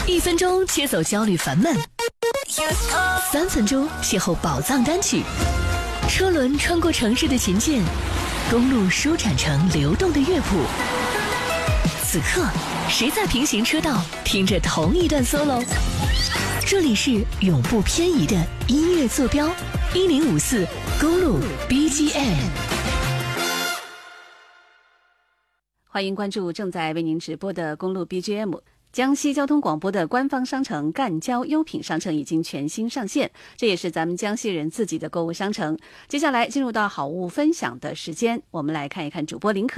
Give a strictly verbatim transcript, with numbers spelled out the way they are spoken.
一分钟切走焦虑烦闷，三分钟邂逅宝藏单曲。车轮穿过城市的琴键，公路舒展成流动的乐谱。此刻，谁在平行车道听着同一段 solo？ 这里是永不偏移的音乐坐标，一零五四公路 B G M。 欢迎关注正在为您直播的公路 B G M。江西交通广播的官方商城赣交优品商城已经全新上线，这也是咱们江西人自己的购物商城。接下来进入到好物分享的时间，我们来看一看主播林可